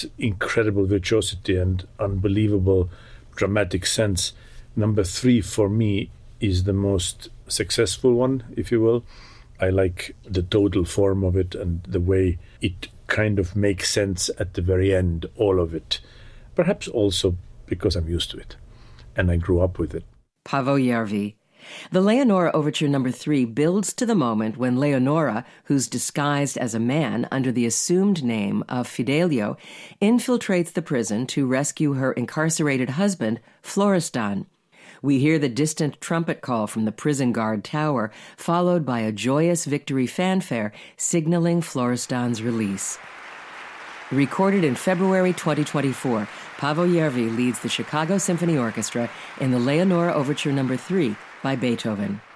incredible virtuosity and unbelievable dramatic sense. Number 3 for me is the most successful one, if you will. I like the total form of it and the way it kind of makes sense at the very end, all of it. Perhaps also because I'm used to it and I grew up with it. Paavo Järvi. The Leonora Overture No. 3 builds to the moment when Leonora, who's disguised as a man under the assumed name of Fidelio, infiltrates the prison to rescue her incarcerated husband, Florestan. We hear the distant trumpet call from the prison guard tower, followed by a joyous victory fanfare signaling Florestan's release. Recorded in February 2024, Paavo Järvi leads the Chicago Symphony Orchestra in the Leonora Overture No. 3 by Beethoven.